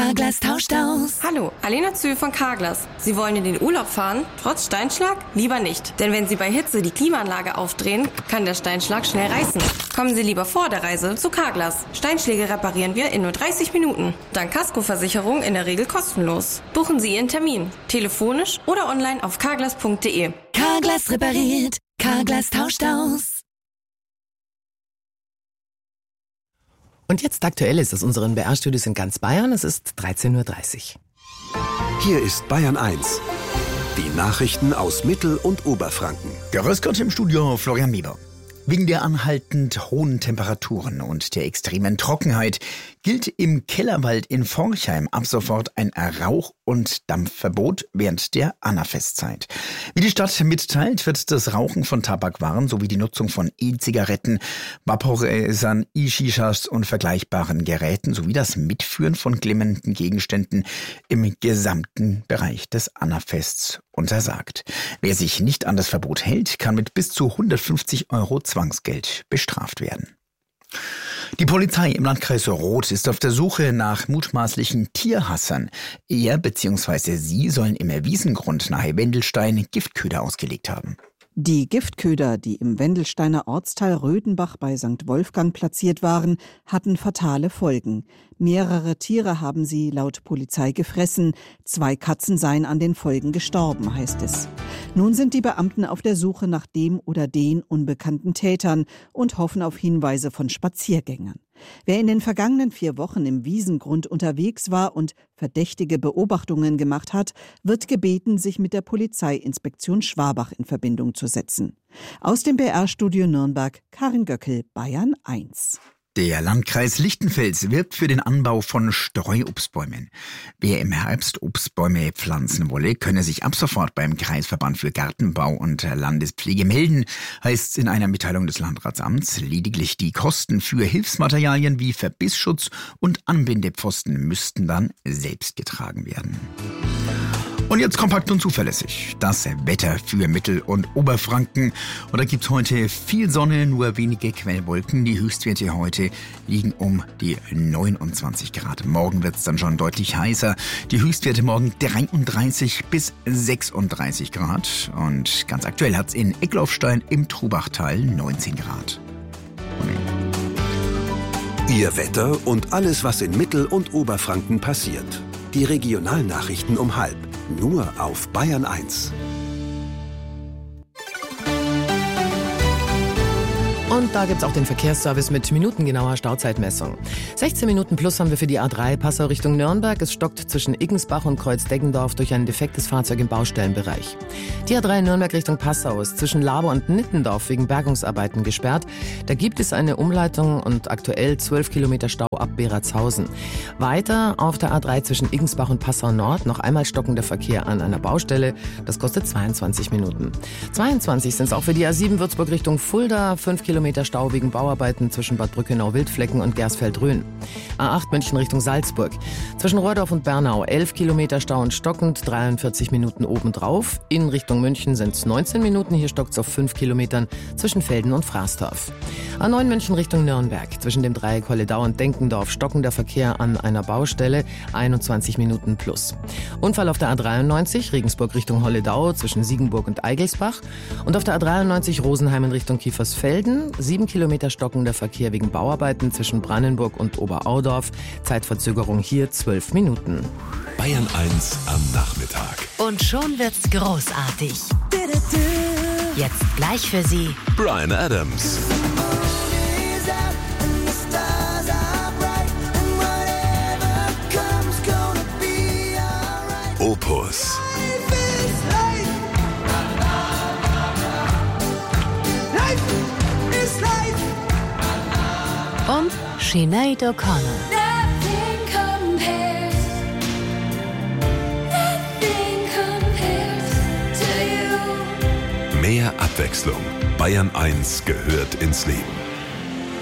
Carglass tauscht aus. Hallo, Alena Zühl von Carglass. Sie wollen in den Urlaub fahren, trotz Steinschlag? Lieber nicht. Denn wenn Sie bei Hitze die Klimaanlage aufdrehen, kann der Steinschlag schnell reißen. Kommen Sie lieber vor der Reise zu Carglass. Steinschläge reparieren wir in nur 30 Minuten. Dank Kaskoversicherung in der Regel kostenlos. Buchen Sie Ihren Termin. Telefonisch oder online auf carglass.de. Carglass repariert. Carglass tauscht aus. Und jetzt Aktuelles aus unseren BR-Studios in ganz Bayern. Es ist 13.30 Uhr. Hier ist Bayern 1. Die Nachrichten aus Mittel- und Oberfranken. Grüß Gott im Studio, Florian Bieber. Wegen der anhaltend hohen Temperaturen und der extremen Trockenheit gilt im Kellerwald in Forchheim ab sofort ein Rauch- und Dampfverbot während der Annafestzeit. Wie die Stadt mitteilt, wird das Rauchen von Tabakwaren sowie die Nutzung von E-Zigaretten, Vaporäsern, E-Shishas und vergleichbaren Geräten sowie das Mitführen von glimmenden Gegenständen im gesamten Bereich des Annafests untersagt. Wer sich nicht an das Verbot hält, kann mit bis zu 150 € Zwangsgeld bestraft werden. Die Polizei im Landkreis Roth ist auf der Suche nach mutmaßlichen Tierhassern. Er bzw. sie sollen im Wiesengrund nahe Wendelstein Giftköder ausgelegt haben. Die Giftköder, die im Wendelsteiner Ortsteil Rödenbach bei St. Wolfgang platziert waren, hatten fatale Folgen. Mehrere Tiere haben sie laut Polizei gefressen. 2 Katzen seien an den Folgen gestorben, heißt es. Nun sind die Beamten auf der Suche nach dem oder den unbekannten Tätern und hoffen auf Hinweise von Spaziergängern. Wer in den vergangenen 4 Wochen im Wiesengrund unterwegs war und verdächtige Beobachtungen gemacht hat, wird gebeten, sich mit der Polizeiinspektion Schwabach in Verbindung zu setzen. Aus dem BR-Studio Nürnberg, Karin Göckel, Bayern 1. Der Landkreis Lichtenfels wirbt für den Anbau von Streuobstbäumen. Wer im Herbst Obstbäume pflanzen wolle, könne sich ab sofort beim Kreisverband für Gartenbau und Landespflege melden, heißt es in einer Mitteilung des Landratsamts. Lediglich die Kosten für Hilfsmaterialien wie Verbissschutz und Anbindepfosten müssten dann selbst getragen werden. Und jetzt kompakt und zuverlässig das Wetter für Mittel- und Oberfranken. Und da gibt's heute viel Sonne, nur wenige Quellwolken. Die Höchstwerte heute liegen um die 29 Grad. Morgen wird's dann schon deutlich heißer. Die Höchstwerte morgen 33 bis 36 Grad. Und ganz aktuell hat's in Ecklaufstein im Trubachtal 19 Grad. Ihr Wetter und alles, was in Mittel- und Oberfranken passiert. Die Regionalnachrichten um 12:30. Nur auf Bayern 1. Und da gibt's auch den Verkehrsservice mit minutengenauer Stauzeitmessung. 16 Minuten plus haben wir für die A3 Passau Richtung Nürnberg. Es stockt zwischen Iggensbach und Kreuz-Deggendorf durch ein defektes Fahrzeug im Baustellenbereich. Die A3 Nürnberg Richtung Passau ist zwischen Laber und Nittendorf wegen Bergungsarbeiten gesperrt. Da gibt es eine Umleitung und aktuell 12 Kilometer Stau ab Beratshausen. Weiter auf der A3 zwischen Iggensbach und Passau Nord noch einmal stockender Verkehr an einer Baustelle. Das kostet 22 Minuten. 22 sind es auch für die A7 Würzburg Richtung Fulda. 5 Kilometer Stau wegen Bauarbeiten zwischen Bad Brückenau-Wildflecken und Gersfeld-Rhön. A8 München Richtung Salzburg. Zwischen Rohrdorf und Bernau 11 Kilometer Stau und stockend, 43 Minuten obendrauf. In Richtung München sind es 19 Minuten, hier stockt es auf 5 Kilometern zwischen Velden und Fraßdorf. A9 München Richtung Nürnberg. Zwischen dem Dreieck Holledau und Denkendorf stockender Verkehr an einer Baustelle, 21 Minuten plus. Unfall auf der A93 Regensburg Richtung Holledau zwischen Siegenburg und Eigelsbach. Und auf der A93 Rosenheim in Richtung Kiefersfelden 7 Kilometer stockender Verkehr wegen Bauarbeiten zwischen Brandenburg und Oberaudorf. Zeitverzögerung hier 12 Minuten. Bayern 1 am Nachmittag. Und schon wird's großartig. Jetzt gleich für Sie Bryan Adams. Opus. und Sinead O'Connor. Mehr Abwechslung. Bayern 1 gehört ins Leben.